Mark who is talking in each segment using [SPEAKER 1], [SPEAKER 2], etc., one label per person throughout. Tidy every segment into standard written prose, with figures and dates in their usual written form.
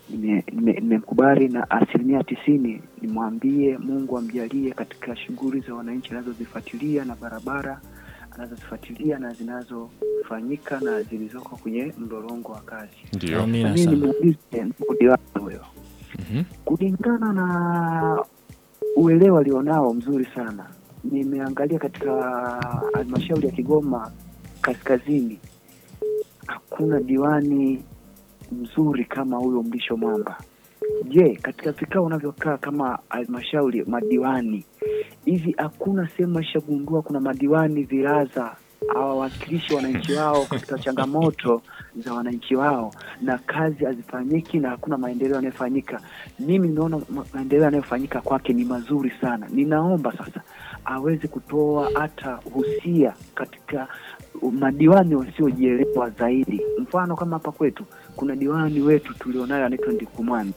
[SPEAKER 1] nimekubali na 90% nimwambie Mungu amjalie katika shughuli za wananchi anazozifuatilia na barabara anazozifuatilia na zinazofanyika na zilizoko kwenye mlolongo wa kazi.
[SPEAKER 2] Ndio.
[SPEAKER 1] Mimi nimuulize diwani huyo. Kulingana na uelewa alionao mzuri sana. Nimeangalia katika halmashauri ya Kigoma Kaskazini hakuna diwani mzuri kama huyo Mlisho Mwamba. Je, katika vikao unavyokaa kama halmashauri madiwani hivi hakuna sema shagundua kuna madiwani viraza hawawakilishi wananchi wao katika changamoto za wananchi wao na kazi hazifanyiki na hakuna maendeleo yanayofanyika? Mimi naona maendeleo yanayofanyika kwake ni mazuri sana. Ninaomba sasa aweze kutoa hata husia katika madiwani wasiojielewa zaidi. Mfano kama hapa kwetu kuna diwani wetu tulionayo anaitwa Ndikumwani.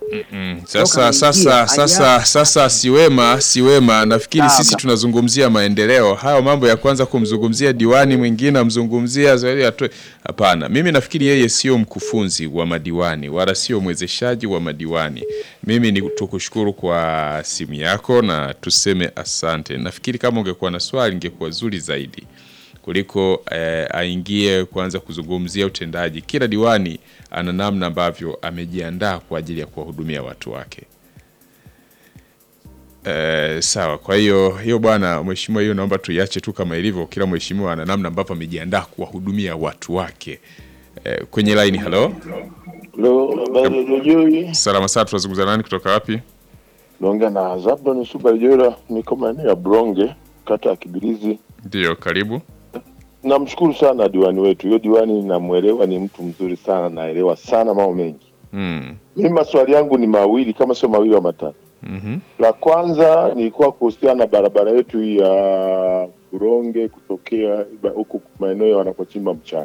[SPEAKER 2] Sasa siwema nafikiri sisi tunazungumzia maendeleo. Hayo mambo ya kwanza kumzungumzia diwani mwingine amzungumzia zaidi atoe. Hapana, mimi nafikiri yeye sio mkufunzi wa madiwani wala sio mwezeshaji wa madiwani. Mimi ni tukushukuru kwa simu yako na tuseme asante. Nafikiri kama ungekuwa na swali ingekuwa zuri zaidi kuliko aingie kuanza kuzungumzia utendaji. Kila diwani ana namna ambavyo amejiandaa kwa ajili ya kuwahudumia watu wake. Sawa, kwa hiyo bwana mheshimiwa, hiyo naomba tuiache tu kama ilivyo. Kila mheshimiwa ana namna ambavyo amejiandaa kuwahudumia watu wake. Kwenye line, hello.
[SPEAKER 3] Hello,
[SPEAKER 2] salama sana, tunazungumza nani kutoka wapi?
[SPEAKER 3] Naongea na Zabron Subajora, niko maeneo ya Bronge, kata ya Kibirizi.
[SPEAKER 2] Ndio, karibu.
[SPEAKER 3] Namshukuru sana diwani wetu. Hiyo diwani namuelewa, ni mtu mzuri sana, naelewa sana mambo mengi. Mimi maswali yangu ni mawili kama sio mawili au matatu. La kwanza nilikuwa kuhusiana na barabara yetu ya Bronge kutokea huko maeneo wanapochimba mchanga.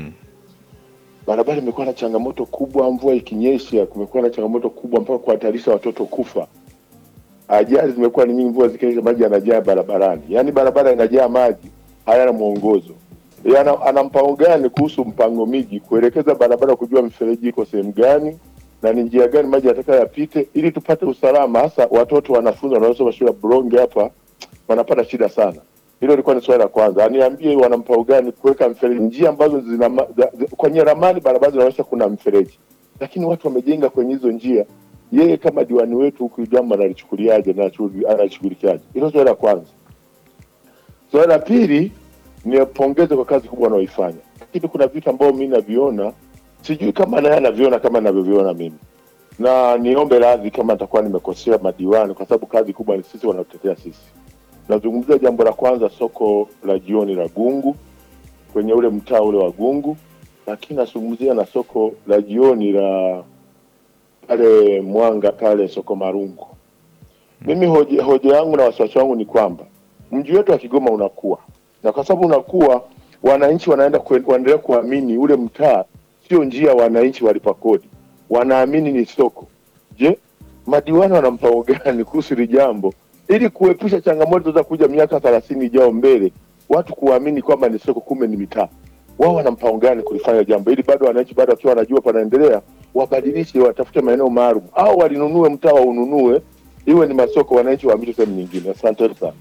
[SPEAKER 3] Barabara imekuwa na changamoto kubwa, mvua ikinyesha kumekuwa na changamoto kubwa mpaka kuhatarisha watoto kufa. Ajali zimekuwa ni nyingi, mvua zikinyesha maji yanajaa barabarani. Yaani barabara inajaa maji, hayana muongozo. Ana mpango gani kuhusu mpango miji kuelekeza barabara, kujua mfereji iko sehemu gani na ni njia gani maji yatakayopita ili tupate usalama, hasa watoto wanafunzi wanaosoma shule ya Bronge hapa wanapata shida sana. Hilo lilikuwa ni swali la kwanza. Aniambie wana mpango gani kuweka mfereji, njia ambazo kwenye ramani barabara zinaonyesha kuna mfereji, lakini watu wamejenga kwenye hizo njia. Yeye kama diwani wetu huku jambo analichukuliaje na anashughulikiaje? Hilo swali la kwanza. Swali la pili, nipongeze kwa kazi kubwa anayoifanya. Lakini kuna vitu ambavyo mimi naviona, sijui kama naye anaviona kama ninavyoviona mimi. Na niombe radhi kama nitakuwa nimekosea madiwani, kwa sababu kazi kubwa ni sisi wanaotetea sisi. Nazungumzia jambo la kwanza, soko la jioni la Gungu, kwenye ule mtaa ule wa Gungu. Lakini nazungumzia na soko la jioni la pale Mwanga pale soko Marungu. Mimi hoja yangu na wasiwasi wangu ni kwamba mji wetu wa Kigoma unakuwa. Na kwa sababu unakuwa, wananchi wanaendelea kuamini ule mtaa sio njia wananchi walipa kodi. Wanaamini ni soko. Je, madiwani wana mpango gani kuhusu hili jambo ili kuepusha changamoto za kuja miaka 30 ijao mbele, watu kuamini kwamba ni soko kumbe ni mitaa? Wao wana mpango gani kulifanya jambo ili bado wananchi bado wakiwa wanajua panaendelea wabadilishe, watafute maeneo maalum au walinunue mtaa wa ununue iwe ni masoko, wananchi wahamie sehemu nyingine? Asante sana.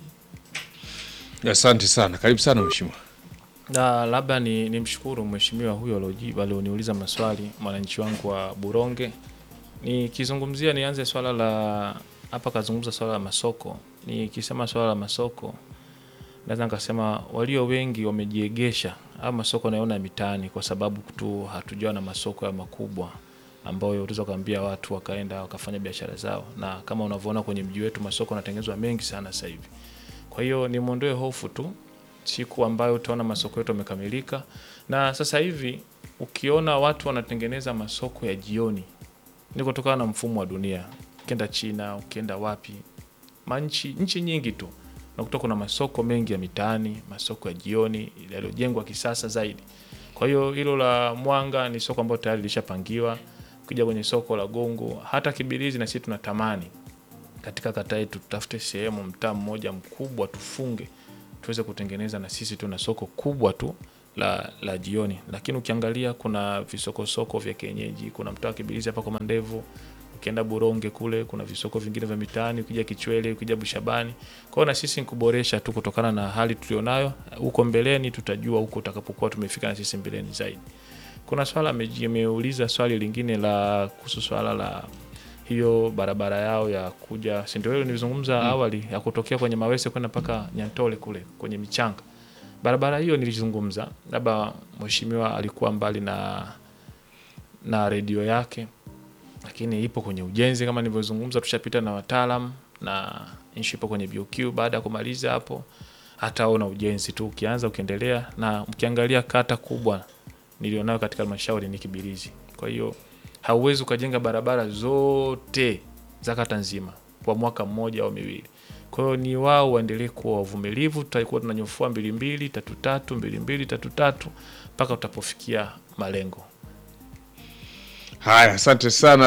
[SPEAKER 2] Asante sana. Karibu sana mheshimiwa.
[SPEAKER 4] Na labda nimshukuru mheshimiwa huyo alioniuliza maswali, mwananchi wangu wa Buronge. Nikizungumzia nianze swala la hapa, kazungumza swala la masoko. Nikisema swala la masoko, naweza nikasema walio wengi wamejiegesha au masoko naona mitaani kwa sababu tu hatujua na masoko ya makubwa ambayo unaweza kuambia watu wakaenda wakafanya biashara zao. Na kama unavyoona kwenye mji wetu masoko yanatengenezwa mengi sana sasa hivi. Kwa hiyo ni muondoe hofu tu, siku ambayo utaona masoko yetu yamekamilika. Na sasa hivi ukiona watu wanatengeneza masoko ya jioni, ni kutokana na mfumo wa dunia. Ukienda China, ukienda wapi, nchi nyingi tu unakuta kuna masoko mengi ya mitaani, masoko ya jioni yaliyojengwa kisasa zaidi. Kwa hiyo hilo la Mwanga ni soko ambalo tayari lishapangiwa. Ukija kwenye soko la Gongo, hata Kibirizi, na sisi tunatamani katika kata yetu tutafute sehemu mtaa mmoja mkubwa tufunge, tuweze kutengeneza na sisi tuna soko kubwa tu la jioni. Lakini ukiangalia kuna visoko vya kienyeji, kuna mtaa Kibirizi hapa kwa Mandevu, ukienda Buronge kule kuna visoko vingine vya mitaani, ukija Kichwele, ukija Bushabani. Kwa hiyo na sisi nikuboresha tu kutokana na hali tulionayo. Huko mbeleni tutajua huko utakapokuwa tumefika na sisi mbeleni zaidi. Kuna swala ameuliza swali lingine la kuhusu swala la hiyo barabara yao ya kuja, si ndio? Nilizungumza awali ya kutokea kwenye Mawese kwenda mpaka Nyantole kule kwenye michanga. Barabara hiyo nilizungumza, labda mheshimiwa alikuwa mbali na redio yake, lakini ipo kwenye ujenzi kama nilivyozungumza. Tushapita na wataalamu na nchi ipo kwenye BOQ. Baada ya kumaliza hapo hataona ujenzi tu ukianza ukiendelea, na mkiangalia kata kubwa nilionayo katika halmashauri ni Kibirizi. Kwa hiyo hauwezi ukajenga barabara zote za kata nzima kwa mwaka mmoja au miwili. Kwa hiyo ni wao waendelee kuwa wavumilivu, tutakuwa tunanyofua 22 33 22 33 mpaka utapofikia malengo.
[SPEAKER 2] Haya, asante sana.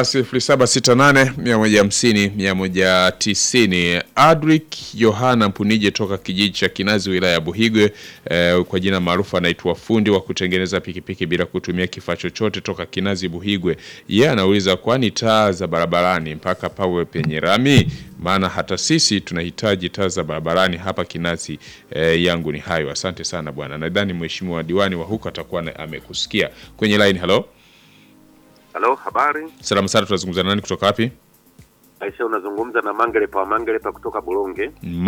[SPEAKER 2] 0768150190. Adrick Yohana Mpunije toka kijiji cha Kinazi wilaya ya Buhigwe, kwa jina maarufu anaitwa fundi wa kutengeneza pikipiki bila kutumia kifaa chochote toka Kinazi Buhigwe. Yeye anauliza kwani taa za barabarani mpaka pawe penye rami? Maana hata sisi tunahitaji taa za barabarani hapa Kinazi. Yangu ni hayo. Asante sana bwana. Nadhani mheshimiwa diwani wa huko atakuwa amekusikia. Kwenye line, hello.
[SPEAKER 5] Halo, habari?
[SPEAKER 2] Salamu sana, tunazungumza nani kutoka wapi?
[SPEAKER 5] Aisha, unazungumza na Mangerepa kutoka Buronge.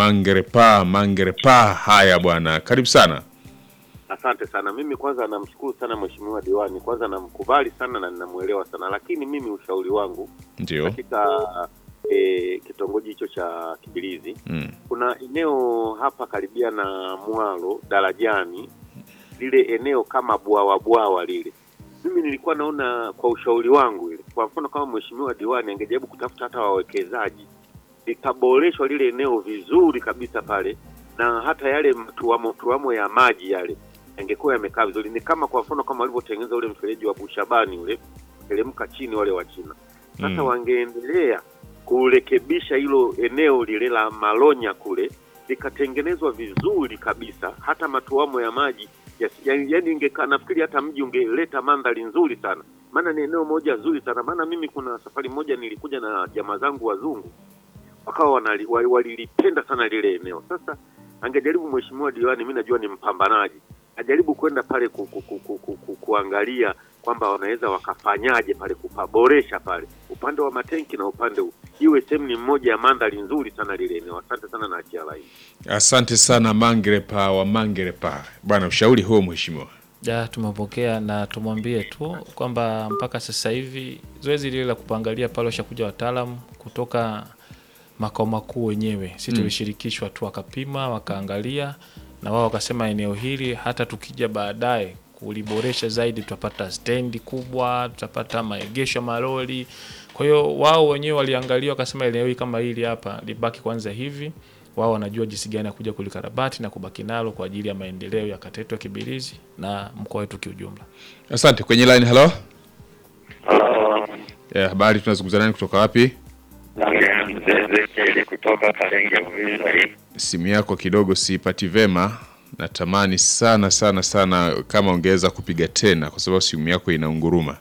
[SPEAKER 2] Mangerepa. Haya bwana, karibu sana.
[SPEAKER 5] Asante sana. Mimi kwanza namshukuru sana mheshimiwa diwani. Kwanza namkubali sana na ninamuelewa sana, lakini mimi ushauri wangu
[SPEAKER 2] ndio
[SPEAKER 5] katika kitongoji hicho cha Kibirizi, kuna eneo hapa karibia na Mwalo Darajani, lile eneo kama bwawa lile. Mimi nilikuwa naona kwa ushauri wangu ile, kwa mfano kama mheshimiwa diwani angejaribu kutafuta hata wawekezaji, likaboreshwa lile eneo vizuri kabisa pale, na hata yale mtuamo ya maji yale yangekuwa yamekaa vizuri. Ni kama kwa mfano kama walivyotengeneza ule mfereji wa Bushabani ule, telemka chini wale wa China. Sasa wangeendelea kurekebisha hilo eneo lile la Malonya kule, likatengenezwa vizuri kabisa, hata matuamo ya maji yani ingekaa, nafikiri hata mji ungeleta mandhari nzuri sana. Maana ni eneo moja nzuri sana. Maana mimi kuna safari moja nilikuja na jamaa zangu wazungu, wakawa walilipenda sana lile eneo. Sasa angejaribu mheshimiwa diwani, mimi najua ni mpambanaji, ajaribu kwenda pale kuangalia kwamba wanaweza wakafanyaje pale kupaboresha pale upande wa matenki na upande iwe sehemu ni mmoja ya mandhari nzuri sana lile eneo. Asante sana na achia line.
[SPEAKER 2] Asante sana Mangerepa. Bwana, ushauri huo mheshimiwa.
[SPEAKER 4] Ja, tumepokea na tumwambie tu kwamba mpaka sasa hivi zoezi lile la kupangalia pale washakuja wataalamu kutoka makao makuu wenyewe. Sisi tulishirikishwa tu, wakapima, wakaangalia, na wao wakasema eneo hili hata tukija baadaye kuliboresha zaidi tutapata stendi kubwa, tutapata maegesho malori. Kwa hiyo wao wenyewe waliangalia wakasema eneo hili kama hili hapa libaki kwanza hivi. Wao wanajua jinsi gani ya kuja kulikarabati na kubaki nalo kwa ajili ya maendeleo ya kata yetu ya Kibirizi na mkoa wetu kiujumla.
[SPEAKER 2] Asante. Kwenye line, hello. Habari, tunazungumza nani kutoka wapi?
[SPEAKER 6] Kutoka Karenge Buhigwe.
[SPEAKER 2] Simu yako kidogo siipati vema. Natamani sana kama ungeweza kupiga tena kwa sababu simu yako inaunguruma.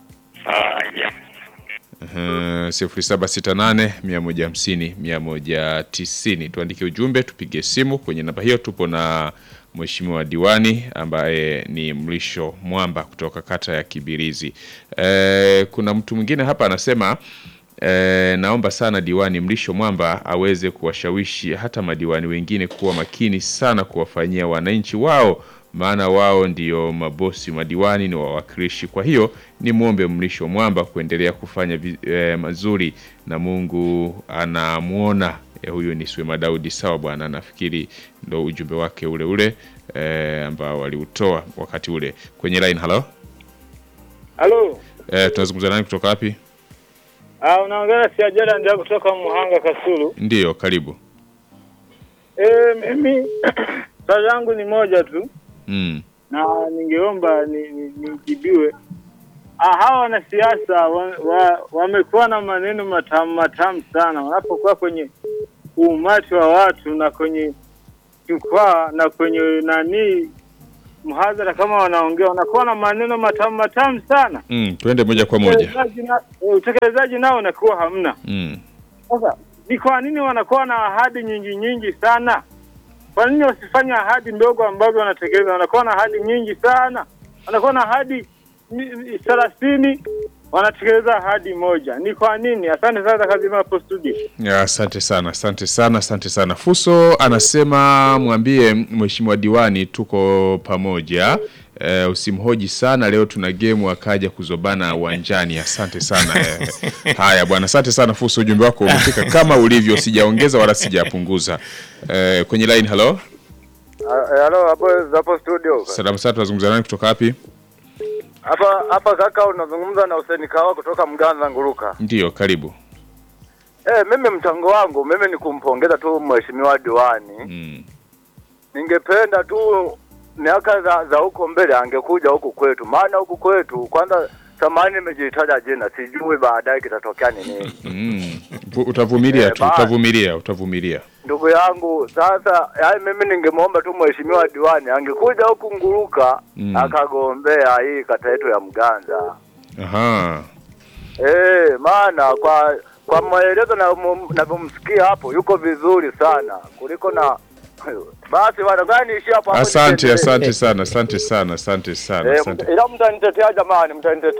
[SPEAKER 2] 0768150190. Tuandike ujumbe, tupige simu kwenye namba hiyo. Tupo na mheshimiwa diwani ambaye ni Mrisho Mwamba kutoka kata ya Kibirizi. Kuna mtu mwingine hapa anasema naomba sana diwani Mrisho Mwamba aweze kuwashawishi hata madiwani wengine kuwa makini sana kuwafanyia wananchi wao, maana wao ndio mabosi, madiwani ni wawakilishi. Kwa hiyo ni muombe Mrisho Mwamba kuendelea kufanya mazuri na Mungu anamuona. Huyo ni Swema Daudi. Sawa bwana, nafikiri ndio ujumbe wake ule ambao waliutoa wakati ule. Kwenye line, hello.
[SPEAKER 7] Halo.
[SPEAKER 2] Tunazungumza nani kutoka wapi?
[SPEAKER 7] Unaongea si ajala ndio kutoka Muhanga Kasulu.
[SPEAKER 2] Ndio, karibu.
[SPEAKER 7] Mimi swali langu ni moja tu. Na ningeomba nijibiwe. Hawa wanasiasa wamekuwa na maneno matamu sana wanapokuwa kwenye umati wa watu na kwenye jukwaa na kwenye mhadhara kama wanaongea wanakuwa na maneno matamu sana.
[SPEAKER 2] Twende moja kwa moja.
[SPEAKER 7] Utekelezaji nao unakuwa hamna. Sasa ni kwa nini wanakuwa na ahadi nyingi sana? Kwa nini wasifanye ahadi ndogo ambazo wanatekeleza? Wanakuwa na ahadi nyingi sana. Wanakuwa na ahadi 30, wanatekeleza ahadi moja. Ni kwa nini? Asante sana kazi hapo studio.
[SPEAKER 2] Ya, asante sana. Fuso anasema mwambie mheshimiwa diwani tuko pamoja. Usimhoji sana, leo tuna game akaja kuzobana uwanjani. Asante sana. Haya bwana, asante sana Fuso, ujumbe wako umefika kama ulivyo, sijaongeza wala sijapunguza. Kwenye line, hello.
[SPEAKER 8] Hello, hapo studio.
[SPEAKER 2] Salamu sana, tunazungumza nani kutoka wapi?
[SPEAKER 8] Hapa kaka, unazungumza na Hussein Kawa kutoka Mganza Nguruka.
[SPEAKER 2] Ndio, karibu.
[SPEAKER 8] Mimi mchango wangu ni kumpongeza tu mheshimiwa diwani. Ningependa tu miaka za huko mbele angekuja huku kwetu. Maana huku kwetu kwanza samani nimejitaja jina, sijui baadaye kitatokea nini.
[SPEAKER 2] Utavumilia tu, utavumilia.
[SPEAKER 8] Ndugu yangu, sasa mimi ningemwomba tu mheshimiwa diwani angekuja huku Nguruka akagombea hii kata yetu ya Mganza.
[SPEAKER 2] Aha.
[SPEAKER 8] Maana kwa maelezo na kumsikia hapo yuko vizuri sana kuliko na basi bwana, gani ishi hapo.
[SPEAKER 2] Asante sana.
[SPEAKER 8] Ila mtanitetea jamani, mtanitetea.